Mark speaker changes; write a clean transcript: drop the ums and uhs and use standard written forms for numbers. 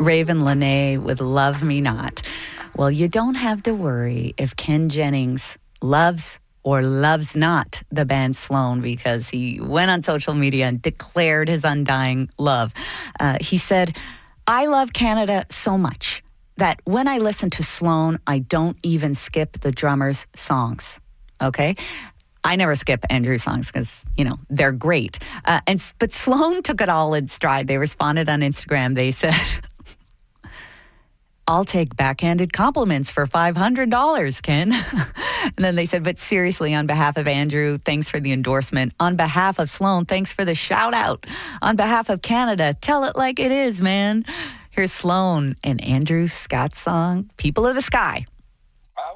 Speaker 1: Raven Lene with Love Me Not. Well, you don't have to worry if Ken Jennings loves or loves not the band Sloan, because he went on social media and declared his undying love. He said, "I love Canada so much that when I listen to Sloan, I don't even skip the drummer's songs." Okay? I never skip Andrew's songs because, they're great. But Sloan took it all in stride. They responded on Instagram. They said, "I'll take backhanded compliments for $500, Ken." And then they said, "But seriously, on behalf of Andrew, thanks for the endorsement. On behalf of Sloan, thanks for the shout out. On behalf of Canada, tell it like it is, man." Here's Sloan and Andrew Scott's song, "People of the Sky."